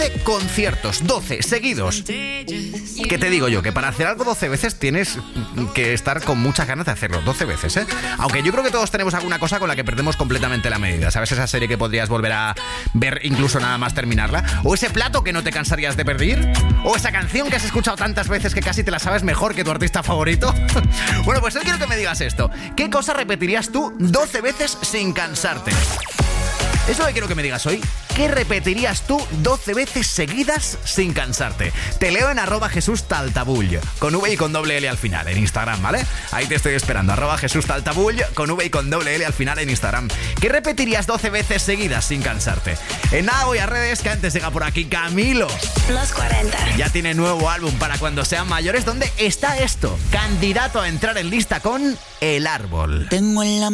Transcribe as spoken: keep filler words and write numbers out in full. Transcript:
conciertos, doce seguidos. ¿Qué te digo yo? Que para hacer algo doce veces tienes que estar con muchas ganas de hacerlo, doce veces, ¿eh? Aunque yo creo que todos tenemos alguna cosa con la que perdemos completamente la medida. ¿Sabes? Esa serie que podrías volver a ver incluso nada más terminarla. O ese plato que no te cansarías de pedir. O esa canción que has escuchado tantas veces que casi te la sabes mejor que tu artista favorito. Bueno, pues hoy quiero que me digas esto. ¿Qué cosa repetirías tú doce veces sin cansarte? Es lo que quiero que me digas hoy. ¿Qué repetirías tú doce veces seguidas sin cansarte? Te leo en arroba Jesús Taltabull, con V y con doble L al final, en Instagram, ¿vale? Ahí te estoy esperando, arroba Jesús Taltabull, con V y con doble L al final en Instagram. ¿Qué repetirías doce veces seguidas sin cansarte? En nada voy a redes, que antes llega por aquí Camilo. Los cuarenta. Ya tiene nuevo álbum para cuando sean mayores. ¿Dónde está esto? Candidato a entrar en lista con El Árbol. Tengo en la